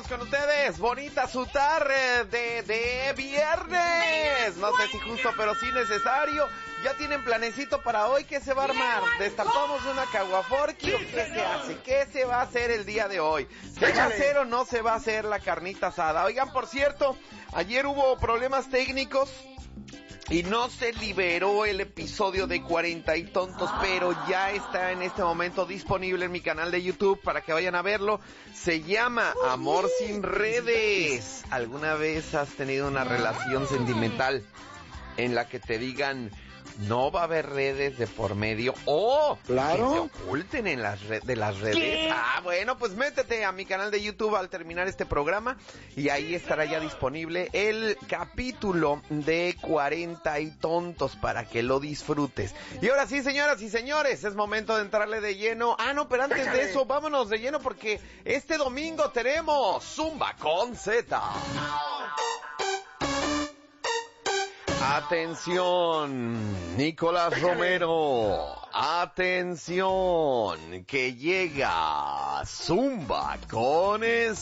con ustedes. Bonita su tarde de viernes. No sé si justo, pero sí necesario. ¿Ya tienen planecito para hoy? ¿Qué se va a armar? ¿Destapamos una caguaforqui o qué se hace? ¿Qué se va a hacer el día de hoy? ¿Se va a hacer o no se va a hacer la carnita asada? Oigan, por cierto, ayer hubo problemas técnicos y no se liberó el episodio de 40 y tontos, pero ya está en este momento disponible en mi canal de YouTube para que vayan a verlo. Se llama Amor sin redes. ¿Alguna vez has tenido una relación sentimental en la que te digan no va a haber redes de por medio o claro, que se oculten en las de las redes? ¿Qué? Ah, bueno, pues métete a mi canal de YouTube al terminar este programa y ahí estará ya disponible el capítulo de 40 y tontos para que lo disfrutes. Y ahora sí, señoras y señores, es momento de entrarle de lleno. Ah, no, pero antes de eso, vámonos de lleno porque este domingo tenemos Zumba con Z. Atención, Nicolás Romero, atención, que llega Zumba con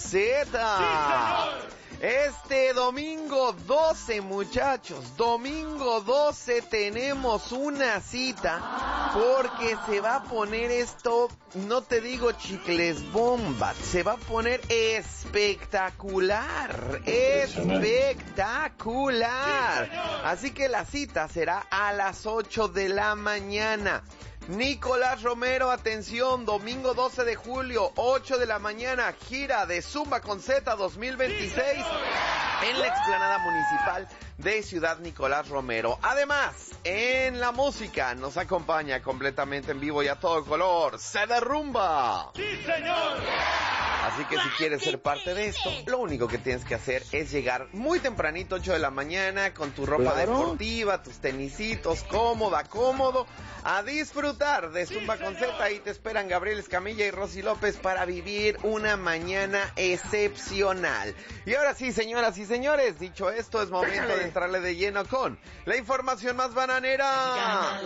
Z. Este domingo 12, muchachos, domingo 12 tenemos una cita porque se va a poner esto, no te digo chicles bomba, se va a poner espectacular, espectacular. Así que la cita será a las 8 de la mañana. Nicolás Romero, atención, domingo 12 de julio, 8 de la mañana, gira de Zumba con Z 2026 en la explanada municipal de Ciudad Nicolás Romero. Además, en la música nos acompaña completamente en vivo y a todo color, Se Derrumba. ¡Sí, señor! Así que si quieres ser parte de esto, lo único que tienes que hacer es llegar muy tempranito, 8 de la mañana, con tu ropa deportiva, tus tenisitos, cómodo, a disfrutar de Zumba con Z. Ahí te esperan Gabriel Escamilla y Rosy López para vivir una mañana excepcional. Y ahora sí, señoras y señores, dicho esto, es momento de entrarle de lleno con la información más bananera.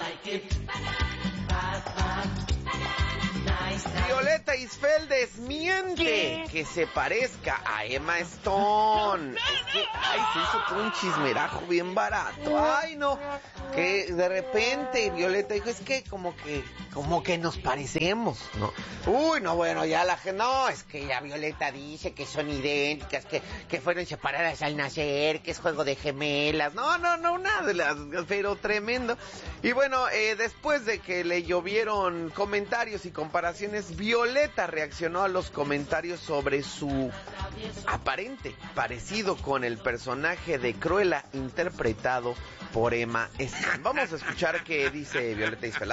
Violeta Isfel desmiente que se parezca a Emma Stone. Es que, se hizo todo un chismerajo bien barato. Ay, no, que de repente Violeta dijo, es que como que nos parecemos, ¿no? Uy, no, bueno, ya la gente, no, es que ya Violeta dice que son idénticas, que fueron separadas al nacer, que es juego de gemelas. No, nada de las, pero tremendo. Y bueno, después de que le llovieron comentarios y comparaciones, Violeta reaccionó a los comentarios sobre su aparente parecido con el personaje de Cruella interpretado por Emma Stone. Vamos a escuchar qué dice Violeta Isfel.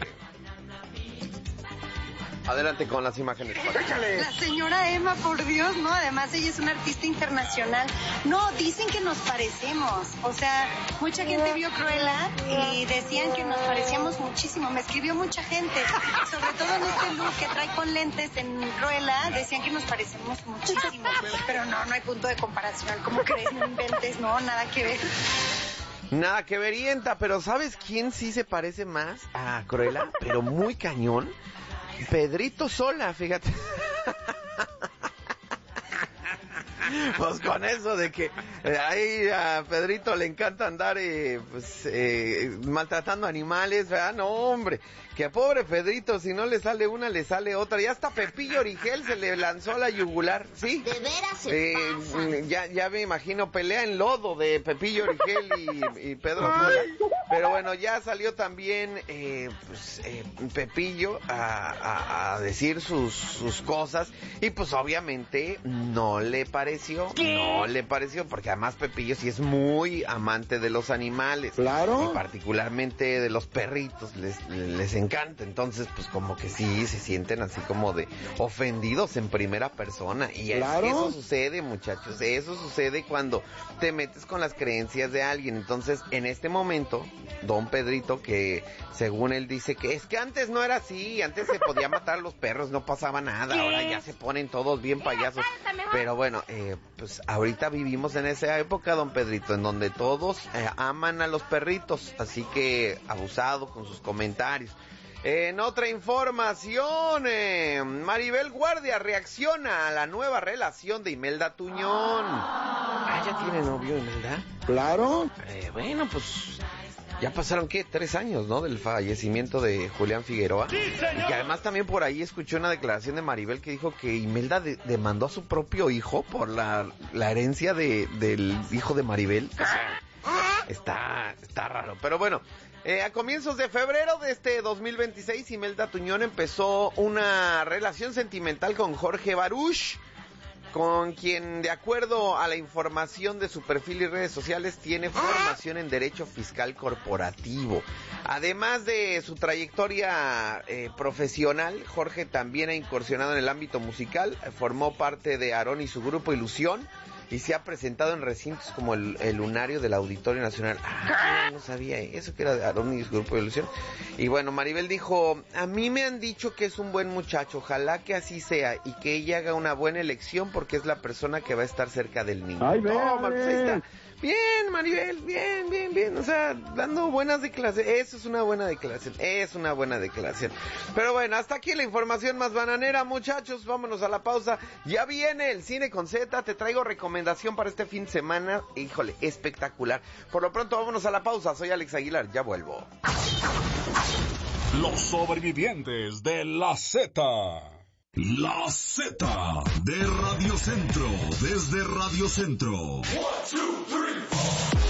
Adelante con las imágenes. La señora Emma, por Dios, ¿no? Además ella es una artista internacional. No, dicen que nos parecemos. O sea, mucha gente vio Cruella y decían que nos parecíamos muchísimo. Me escribió mucha gente. Sobre todo en este look que trae con lentes en Cruella, decían que nos parecemos muchísimo. Pero no hay punto de comparación. ¿Cómo crees? No inventes, no, nada que ver. Nada que verienta, pero ¿sabes quién sí se parece más a Cruella? Pero muy cañón. Pedrito Sola, fíjate. Pues con eso de que ahí a Pedrito le encanta andar maltratando animales, ¿verdad? No, hombre, que pobre Pedrito, si no le sale una, le sale otra. Ya hasta Pepillo Origel se le lanzó la yugular, ¿sí? ¿De veras ya me imagino pelea en lodo de Pepillo Origel y Pedro Sola. Pero bueno, ya salió también Pepillo a decir sus cosas y pues obviamente no le pareció, porque además Pepillo sí es muy amante de los animales. Claro. Y particularmente de los perritos, les encanta. Entonces pues como que sí se sienten así como de ofendidos en primera persona. Y claro, eso sucede, muchachos, eso sucede cuando te metes con las creencias de alguien. Entonces en este momento don Pedrito, que según él dice que es que antes no era así, antes se podía matar a los perros, no pasaba nada, ahora ya se ponen todos bien payasos. Pero bueno, pues ahorita vivimos en esa época, don Pedrito, en donde todos aman a los perritos, así que abusado con sus comentarios. En otra información, Maribel Guardia reacciona a la nueva relación de Imelda Tuñón. ¿Ya tiene novio Imelda? Claro. Bueno, pues ya pasaron, 3 años, ¿no? Del fallecimiento de Julián Figueroa. ¡Sí, señor! Y que además también por ahí escuché una declaración de Maribel que dijo que Imelda demandó a su propio hijo por la herencia del hijo de Maribel. O sea, está raro, pero bueno. A comienzos de febrero de este 2026, Imelda Tuñón empezó una relación sentimental con Jorge Baruch, con quien, de acuerdo a la información de su perfil y redes sociales, tiene formación en Derecho Fiscal Corporativo. Además de su trayectoria profesional, Jorge también ha incursionado en el ámbito musical, formó parte de Aarón y su grupo Ilusión, y se ha presentado en recintos como el Lunario del Auditorio Nacional. No sabía eso, que era de Aarón y su grupo de ilusión. Y bueno, Maribel dijo, a mí me han dicho que es un buen muchacho, ojalá que así sea, y que ella haga una buena elección porque es la persona que va a estar cerca del niño. Ay, Toma, pues ahí está. Bien, Maribel, bien, o sea, dando buenas declaraciones, eso es una buena declaración, Pero bueno, hasta aquí la información más bananera, muchachos, vámonos a la pausa. Ya viene el Cine con Z, te traigo recomendación para este fin de semana, híjole, espectacular. Por lo pronto, vámonos a la pausa, soy Alex Aguilar, ya vuelvo. Los sobrevivientes de la Z. La Z de Radio Centro, desde Radio Centro. 1, 2, 3, 4.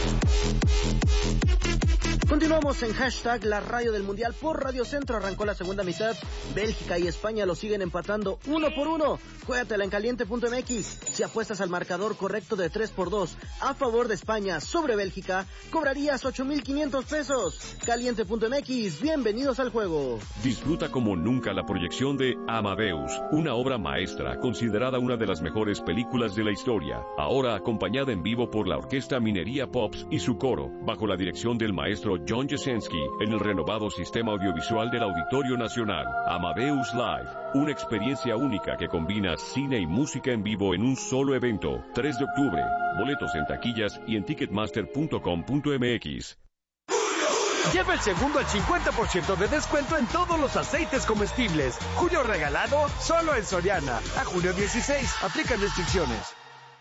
Continuamos en hashtag la radio del mundial por Radio Centro. Arrancó la segunda mitad. Bélgica y España lo siguen empatando 1-1. Juégatela en caliente.mx. Si apuestas al marcador correcto de 3-2 a favor de España sobre Bélgica, cobrarías 8,500 pesos. Caliente.mx. Bienvenidos al juego. Disfruta como nunca la proyección de Amadeus, una obra maestra considerada una de las mejores películas de la historia. Ahora acompañada en vivo por la Orquesta Minería Pops y su coro, bajo la dirección del maestro John Jasenski, en el renovado sistema audiovisual del Auditorio Nacional. Amadeus Live, una experiencia única que combina cine y música en vivo en un solo evento. 3 de octubre, boletos en taquillas y en ticketmaster.com.mx. Lleva el segundo al 50% de descuento en todos los aceites comestibles. Julio regalado, solo en Soriana. A julio 16, aplican restricciones.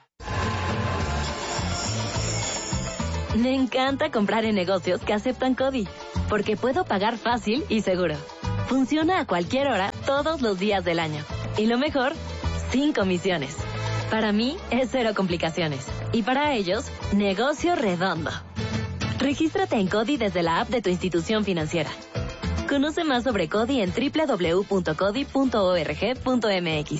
Me encanta comprar en negocios que aceptan CODI, porque puedo pagar fácil y seguro. Funciona a cualquier hora, todos los días del año. Y lo mejor, sin comisiones. Para mí, es 0 complicaciones. Y para ellos, negocio redondo. Regístrate en CODI desde la app de tu institución financiera. Conoce más sobre CODI en www.codi.org.mx.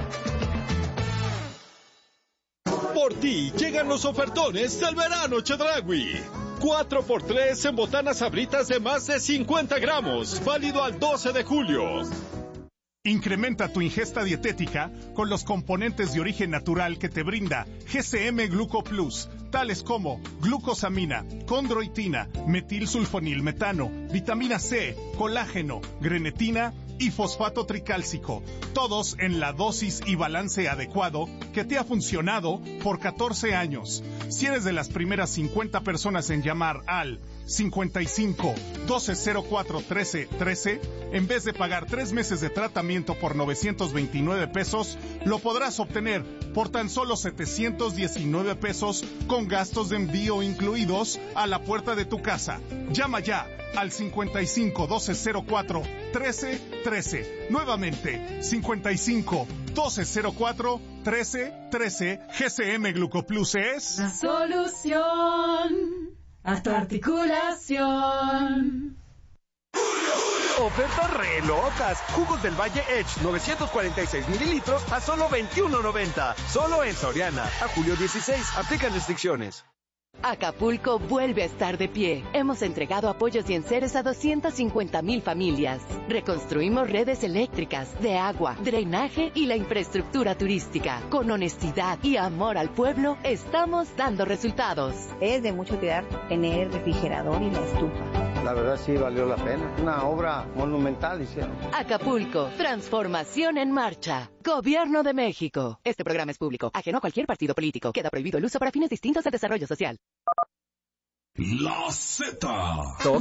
Por ti llegan los ofertones del verano Chedraui. 4x3 en botanas Sabritas de más de 50 gramos. Válido al 12 de julio. Incrementa tu ingesta dietética con los componentes de origen natural que te brinda GCM Gluco Plus, tales como glucosamina, condroitina, metilsulfonilmetano, vitamina C, colágeno, grenetina y fosfato tricálcico, todos en la dosis y balance adecuado que te ha funcionado por 14 años. Si eres de las primeras 50 personas en llamar al 55 1204 13 13, en vez de pagar 3 meses de tratamiento por 929 pesos, lo podrás obtener por tan solo 719 pesos con gastos de envío incluidos a la puerta de tu casa. Llama ya al 55 1204 13 13. Nuevamente, 55 1204 13 13. GCM Glucoplus es la solución a tu articulación. Ofertas re locas. Jugos del Valle Edge, 946 mililitros a solo $21.90. Solo en Soriana. A julio 16, aplican restricciones. Acapulco vuelve a estar de pie. Hemos entregado apoyos y enseres a 250,000 familias. Reconstruimos redes eléctricas, de agua, drenaje y la infraestructura turística. Con honestidad y amor al pueblo, estamos dando resultados. Es de mucho cuidar tener refrigerador y la estufa. La verdad sí valió la pena. Una obra monumental hicieron. Acapulco, transformación en marcha. Gobierno de México. Este programa es público, ajeno a cualquier partido político. Queda prohibido el uso para fines distintos de desarrollo social. La Z.